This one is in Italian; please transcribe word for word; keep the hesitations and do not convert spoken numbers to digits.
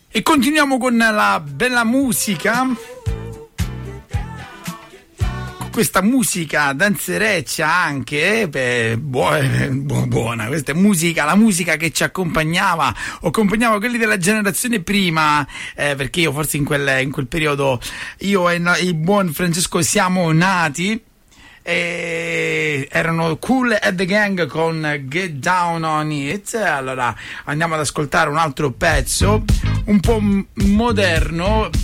E continuiamo con la bella musica. Questa musica danzereccia anche, beh, buona, buona, questa è musica, la musica che ci accompagnava, accompagnava quelli della generazione prima, eh, perché io forse in quel, in quel periodo, io e il buon Francesco siamo nati, e erano Kool and the Gang con Get Down on It. Allora andiamo ad ascoltare un altro pezzo, un po' moderno,